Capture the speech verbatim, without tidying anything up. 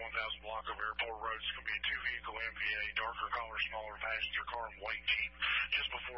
one thousand block of Airport Road. It's going to be a two-vehicle M V A, darker color, smaller passenger car, and weight keep. Just before